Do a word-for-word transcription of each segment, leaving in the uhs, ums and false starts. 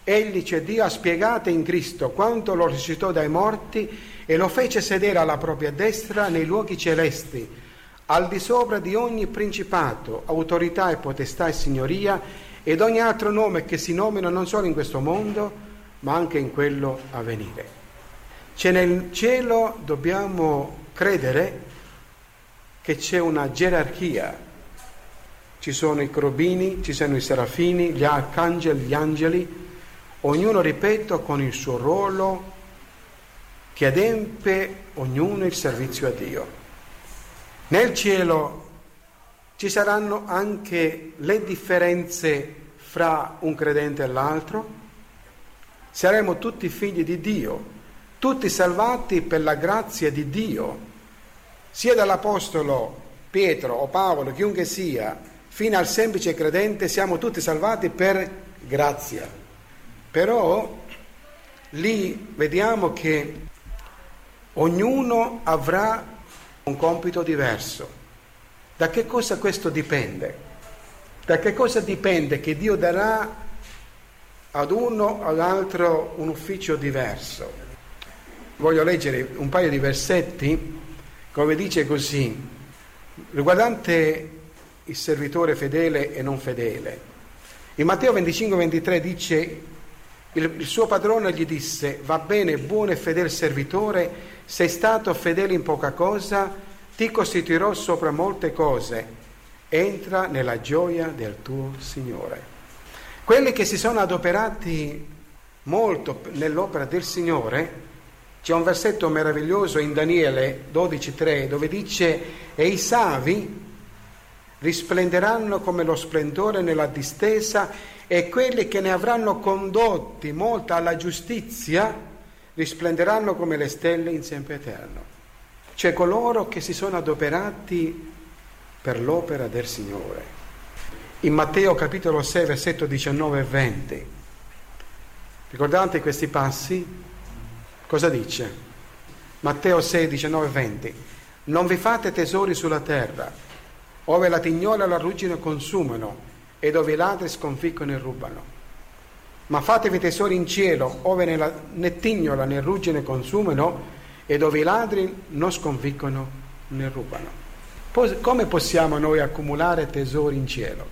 Egli, cioè Dio, ha spiegato in Cristo quanto lo risuscitò dai morti e lo fece sedere alla propria destra nei luoghi celesti, al di sopra di ogni principato, autorità e potestà e signoria ed ogni altro nome che si nomina non solo in questo mondo, ma anche in quello a venire. C'è nel cielo, dobbiamo credere che c'è una gerarchia. Ci sono i cherubini, ci sono i serafini, gli arcangeli, gli angeli, ognuno, ripeto, con il suo ruolo che adempie ognuno il servizio a Dio. Nel cielo ci saranno anche le differenze fra un credente e l'altro. Saremo tutti figli di Dio, tutti salvati per la grazia di Dio, sia dall'Apostolo Pietro o Paolo, chiunque sia, fino al semplice credente, siamo tutti salvati per grazia. Però lì vediamo che ognuno avrà un compito diverso. Da che cosa questo dipende? Da che cosa dipende che Dio darà ad uno o all'altro un ufficio diverso? Voglio leggere un paio di versetti, come dice così, riguardante il servitore fedele e non fedele. In Matteo venticinque ventitré dice: il, il suo padrone gli disse: va bene, buono e fedele servitore, sei stato fedele in poca cosa, ti costituirò sopra molte cose, entra nella gioia del tuo Signore. Quelli che si sono adoperati molto nell'opera del Signore, c'è un versetto meraviglioso in Daniele dodici tre dove dice: e i savi risplenderanno come lo splendore nella distesa, e quelli che ne avranno condotti molta alla giustizia risplenderanno come le stelle in sempiterno. Cioè coloro che si sono adoperati per l'opera del Signore. In Matteo capitolo sei versetto diciannove e venti, ricordate questi passi? Cosa dice? Matteo sei diciannove e venti: non vi fate tesori sulla terra, ove la tignola e la ruggine consumano e dove i ladri sconfiggono e rubano, ma fatevi tesori in cielo, ove né, la, né tignola né ruggine consumano e dove i ladri non sconfiggono né rubano. Poi, come possiamo noi accumulare tesori in cielo?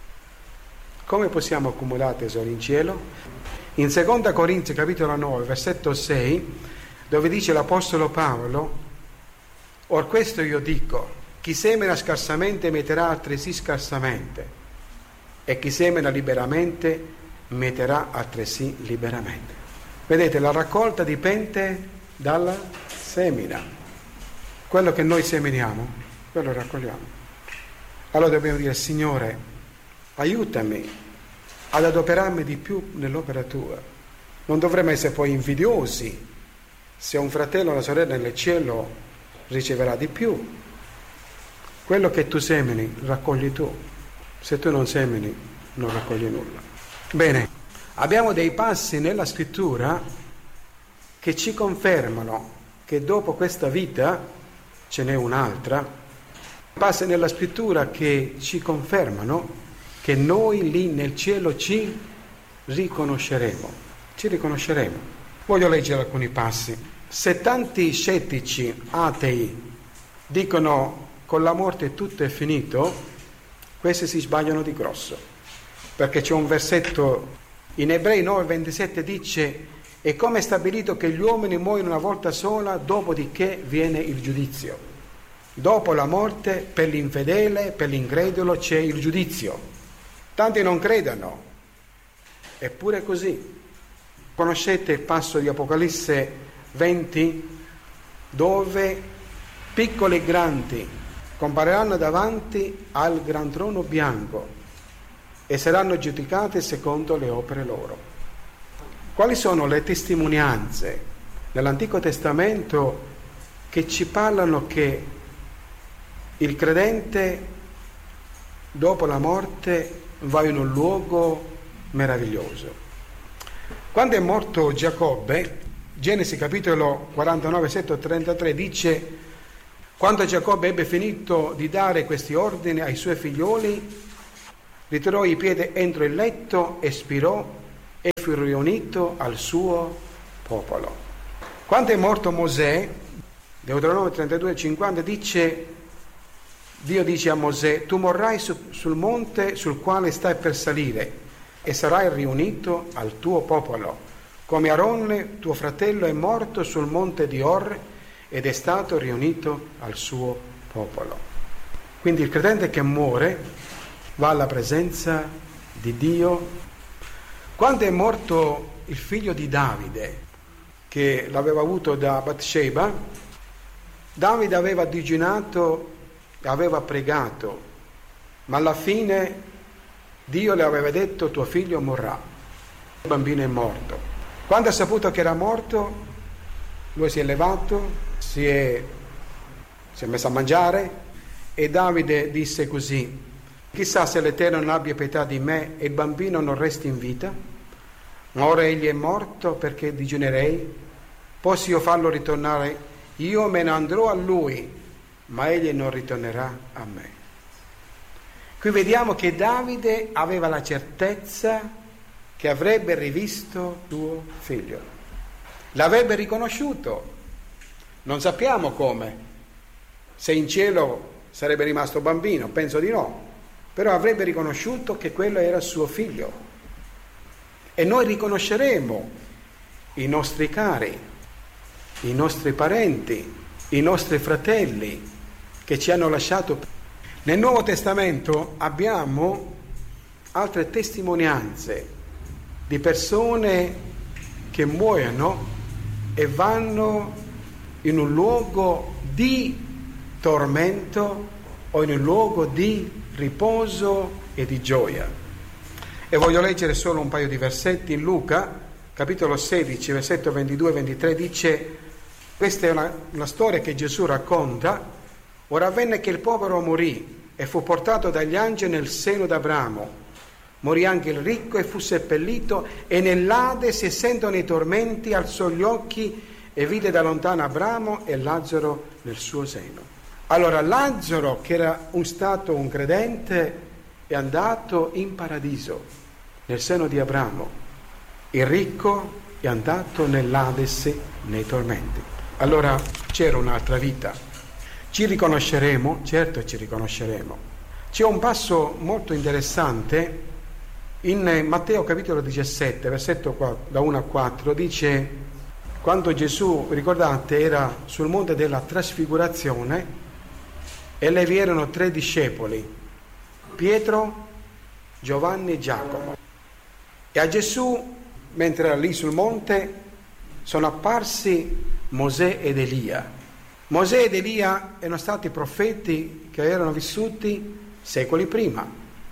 Come possiamo accumulare tesori in cielo? In seconda Corinzi capitolo nove versetto sei, dove dice l'Apostolo Paolo: or questo io dico, chi semina scarsamente metterà altresì scarsamente, e chi semina liberamente metterà altresì liberamente. Vedete, la raccolta dipende dalla semina. Quello che noi seminiamo, quello raccogliamo. Allora dobbiamo dire: Signore, aiutami ad adoperarmi di più nell'opera tua. Non dovremmo essere poi invidiosi se un fratello o una sorella nel cielo riceverà di più. Quello che tu semini raccogli tu, se tu non semini non raccogli nulla. Bene, abbiamo dei passi nella scrittura che ci confermano che dopo questa vita ce n'è un'altra, passi nella scrittura che ci confermano che noi lì nel cielo ci riconosceremo, ci riconosceremo. Voglio leggere alcuni passi. Se tanti scettici atei dicono con la morte tutto è finito, questi si sbagliano di grosso, perché c'è un versetto in Ebrei nove ventisette dice: e come è stabilito che gli uomini muoiono una volta sola, dopodiché viene il giudizio. Dopo la morte, per l'infedele, per l'incredulo c'è il giudizio. Tanti non credono, eppure è così. Conoscete il passo di Apocalisse venti, dove piccoli e grandi compariranno davanti al gran trono bianco e saranno giudicati secondo le opere loro. Quali sono le testimonianze nell'Antico Testamento che ci parlano che il credente dopo la morte va in un luogo meraviglioso? Quando è morto Giacobbe, Genesi capitolo quarantanove versetto trentatré dice: quando Giacobbe ebbe finito di dare questi ordini ai suoi figlioli, ritirò i piedi entro il letto, espirò e fu riunito al suo popolo. Quando è morto Mosè, Deuteronomio trentadue cinquanta dice, Dio dice a Mosè: tu morrai su, sul monte sul quale stai per salire e sarai riunito al tuo popolo, come Aronne tuo fratello è morto sul monte di Or ed è stato riunito al suo popolo. Quindi il credente che muore va alla presenza di Dio. Quando è morto il figlio di Davide, che l'aveva avuto da Batsheba, Davide aveva digiunato e aveva pregato, ma alla fine Dio le aveva detto: tuo figlio morrà. Il bambino è morto. Quando ha saputo che era morto, lui si è levato, si è, si è messo a mangiare, e Davide disse così: chissà se l'Eterno non abbia pietà di me e il bambino non resti in vita, ma ora egli è morto perché digiunerei, posso io farlo ritornare? Io me ne andrò a lui, ma egli non ritornerà a me. Qui vediamo che Davide aveva la certezza che avrebbe rivisto suo figlio, l'avrebbe riconosciuto, non sappiamo come, se in cielo sarebbe rimasto bambino, penso di no, però avrebbe riconosciuto che quello era suo figlio. E noi riconosceremo i nostri cari, i nostri parenti, i nostri fratelli che ci hanno lasciato. Nel Nuovo Testamento abbiamo altre testimonianze di persone che muoiono e vanno in un luogo di tormento o in un luogo di riposo e di gioia. E voglio leggere solo un paio di versetti. In Luca, capitolo sedici, versetto ventidue e ventitré, dice: questa è una, una storia che Gesù racconta. Ora avvenne che il povero morì e fu portato dagli angeli nel seno d'Abramo. Morì anche il ricco e fu seppellito, e nell'Ade, essendo nei tormenti, alzò gli occhi e vide da lontano Abramo e Lazzaro nel suo seno. Allora Lazzaro, che era un stato un credente, è andato in paradiso, nel seno di Abramo. Il ricco è andato nell'Ades, nei tormenti. Allora c'era un'altra vita. Ci riconosceremo? Certo ci riconosceremo. C'è un passo molto interessante in Matteo capitolo diciassette, versetto da uno a quattro, dice: quando Gesù, ricordate, era sul monte della trasfigurazione e le vi erano tre discepoli, Pietro, Giovanni e Giacomo. E a Gesù, mentre era lì sul monte, sono apparsi Mosè ed Elia. Mosè ed Elia erano stati profeti che erano vissuti secoli prima.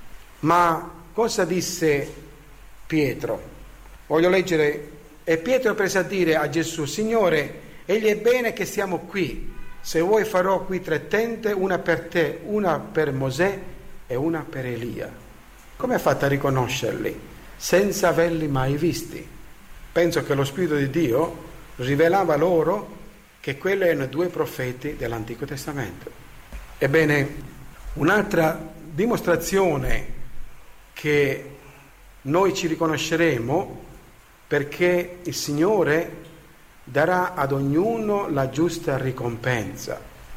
Ma cosa disse Pietro? Voglio leggere. E Pietro prese a dire a Gesù: Signore, egli è bene che siamo qui. Se vuoi farò qui tre tende, una per te, una per Mosè e una per Elia. Come ha fatto a riconoscerli senza averli mai visti? Penso che lo Spirito di Dio rivelava loro che quelli erano due profeti dell'Antico Testamento. Ebbene, un'altra dimostrazione che noi ci riconosceremo, perché il Signore darà ad ognuno la giusta ricompensa.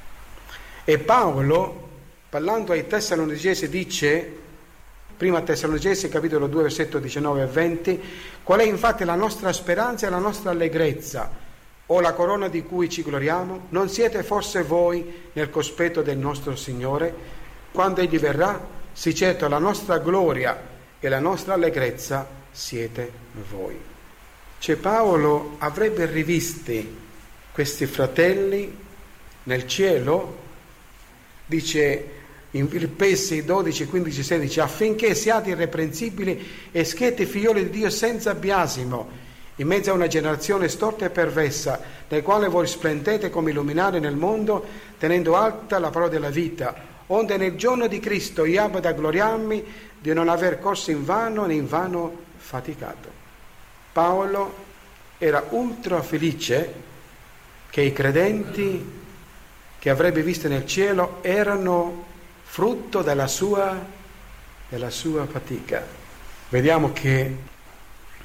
E Paolo, parlando ai Tessalonicesi, dice, prima Tessalonicesi capitolo due versetto diciannove e venti: qual è infatti la nostra speranza e la nostra allegrezza, o la corona di cui ci gloriamo? Non siete forse voi nel cospetto del nostro Signore? Quando Egli verrà, sì, certo, la nostra gloria e la nostra allegrezza siete voi. Cioè Paolo avrebbe rivisti questi fratelli nel cielo, dice in Filippesi dodici, quindici, sedici, affinché siate irreprensibili e schietti figlioli di Dio senza biasimo, in mezzo a una generazione storta e perversa, nel quale voi splendete come illuminare nel mondo, tenendo alta la parola della vita, onde nel giorno di Cristo io abbia da gloriarmi di non aver corso in vano né in vano faticato. Paolo era ultra felice che i credenti che avrebbe visto nel cielo erano frutto della sua, della sua fatica. Vediamo che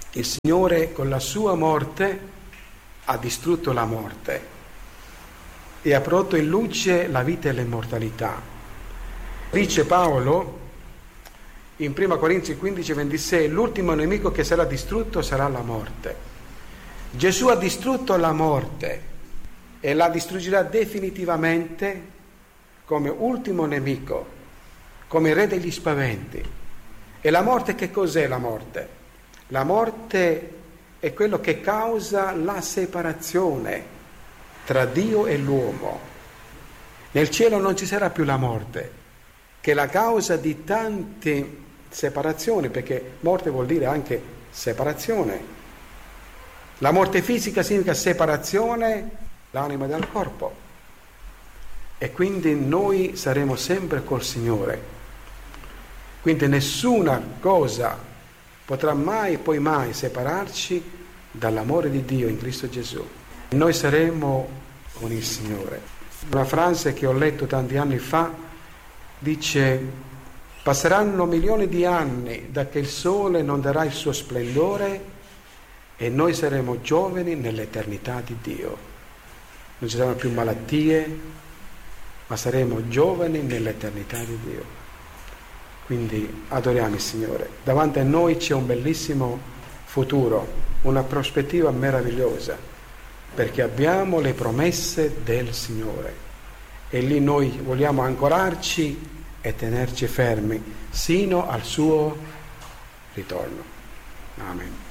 Il Signore con la sua morte ha distrutto la morte e ha prodotto in luce la vita e l'immortalità. Dice Paolo in prima Corinzi quindici ventisei: l'ultimo nemico che sarà distrutto sarà la morte. Gesù ha distrutto la morte e la distruggerà definitivamente come ultimo nemico, come re degli spaventi. E la morte, che cos'è la morte? La morte è quello che causa la separazione tra Dio e l'uomo. Nel cielo non ci sarà più la morte, che è la causa di tante separazioni, perché morte vuol dire anche separazione. La morte fisica significa separazione dall'anima dal corpo, e quindi noi saremo sempre col Signore. Quindi nessuna cosa potrà mai e poi mai separarci dall'amore di Dio in Cristo Gesù. Noi saremo con il Signore. Una frase che ho letto tanti anni fa dice: passeranno milioni di anni da che il sole non darà il suo splendore e noi saremo giovani nell'eternità di Dio. Non ci saranno più malattie, ma saremo giovani nell'eternità di Dio. Quindi adoriamo il Signore. Davanti a noi c'è un bellissimo futuro, una prospettiva meravigliosa, perché abbiamo le promesse del Signore e lì noi vogliamo ancorarci e tenerci fermi sino al suo ritorno. Amen.